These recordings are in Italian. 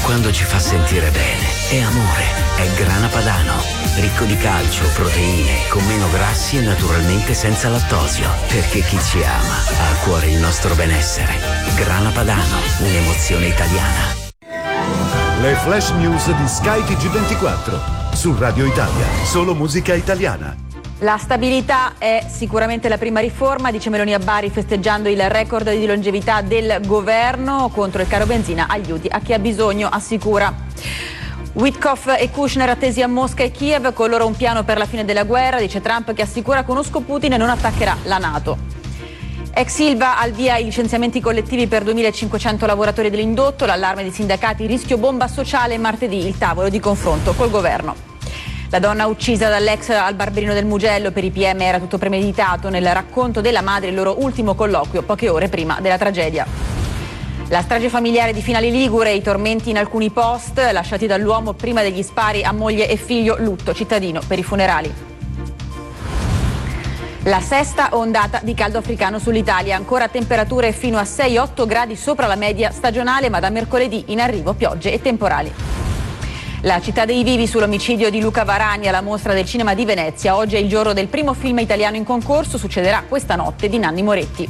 quando ci fa sentire bene. È amore, è Grana Padano. Ricco di calcio, proteine, con meno grassi e naturalmente senza lattosio. Perché chi ci ama ha a cuore il nostro benessere. Grana Padano, un'emozione italiana. Le flash news di Sky TG24 su Radio Italia, solo musica italiana. La stabilità è sicuramente la prima riforma, dice Meloni a Bari, festeggiando il record di longevità del governo. Contro il caro benzina, aiuti a chi ha bisogno, assicura. Witkoff e Kushner attesi a Mosca e Kiev, con loro un piano per la fine della guerra, dice Trump, che assicura: conosco Putin e non attaccherà la NATO. Ex Ilva al via i licenziamenti collettivi per 2.500 lavoratori dell'indotto, l'allarme dei sindacati, rischio bomba sociale. Martedì il tavolo di confronto col governo. La donna uccisa dall'ex al Barberino del Mugello, per i PM era tutto premeditato. Nel racconto della madre il loro ultimo colloquio poche ore prima della tragedia. La strage familiare di Finale Ligure, i tormenti in alcuni post, lasciati dall'uomo prima degli spari a moglie e figlio, lutto cittadino per i funerali. La sesta ondata di caldo africano sull'Italia, ancora temperature fino a 6-8 gradi sopra la media stagionale, ma da mercoledì in arrivo piogge e temporali. La città dei vivi sull'omicidio di Luca Varani alla Mostra del Cinema di Venezia. Oggi è il giorno del primo film italiano in concorso, succederà questa notte di Nanni Moretti.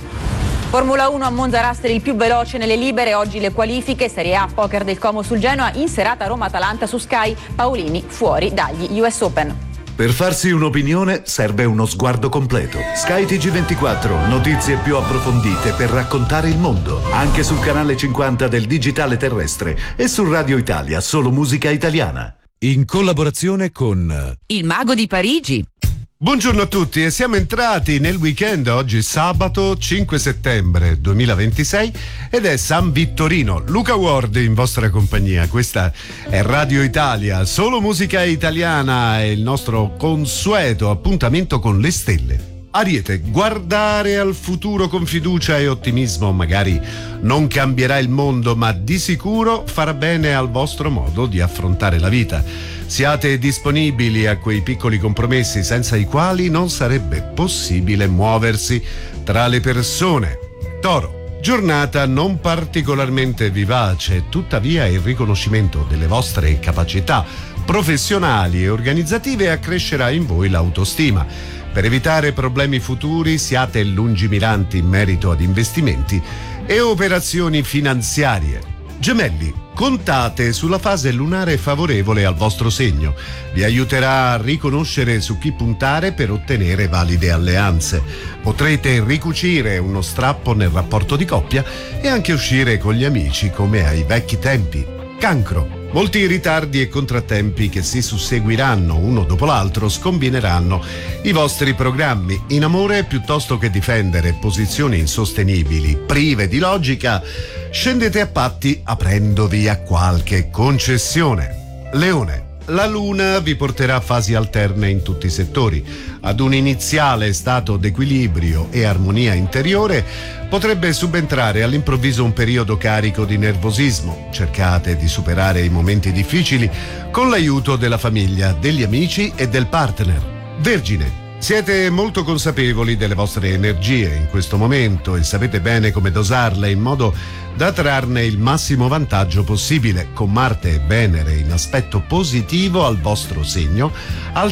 Formula 1 a Monza, Russell il più veloce nelle libere, oggi le qualifiche. Serie A, poker del Como sul Genoa, in serata Roma-Atalanta su Sky, Paolini fuori dagli US Open. Per farsi un'opinione serve uno sguardo completo. Sky TG24, notizie più approfondite per raccontare il mondo, anche sul canale 50 del digitale terrestre e su Radio Italia, solo musica italiana. In collaborazione con Il Mago di Parigi. Buongiorno a tutti e siamo entrati nel weekend. Oggi sabato 5 settembre 2026 ed è San Vittorino. Luca Ward in vostra compagnia. Questa è Radio Italia, solo musica italiana, è il nostro consueto appuntamento con le stelle. Ariete, guardare al futuro con fiducia e ottimismo magari non cambierà il mondo, ma di sicuro farà bene al vostro modo di affrontare la vita. Siate disponibili a quei piccoli compromessi senza i quali non sarebbe possibile muoversi tra le persone. Toro, giornata non particolarmente vivace, tuttavia il riconoscimento delle vostre capacità professionali e organizzative accrescerà in voi l'autostima. Per evitare problemi futuri siate lungimiranti in merito ad investimenti e operazioni finanziarie. Gemelli, contate sulla fase lunare favorevole al vostro segno. Vi aiuterà a riconoscere su chi puntare per ottenere valide alleanze. Potrete ricucire uno strappo nel rapporto di coppia e anche uscire con gli amici come ai vecchi tempi. Cancro. Molti ritardi e contrattempi che si susseguiranno uno dopo l'altro scombineranno i vostri programmi. In amore, piuttosto che difendere posizioni insostenibili, prive di logica, scendete a patti aprendovi a qualche concessione. Leone. La luna vi porterà a fasi alterne in tutti i settori. Ad un iniziale stato d'equilibrio e armonia interiore potrebbe subentrare all'improvviso un periodo carico di nervosismo. Cercate di superare i momenti difficili con l'aiuto della famiglia, degli amici e del partner. Vergine. Siete molto consapevoli delle vostre energie in questo momento e sapete bene come dosarle in modo da trarne il massimo vantaggio possibile. Con Marte e Venere in aspetto positivo al vostro segno,